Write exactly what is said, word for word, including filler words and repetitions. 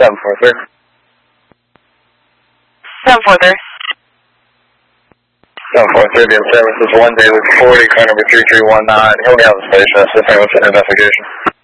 seven four three. seven four three. seven four three, the service is one Daily forty, car number three three one nine, Hilldale Station, assisting with an investigation.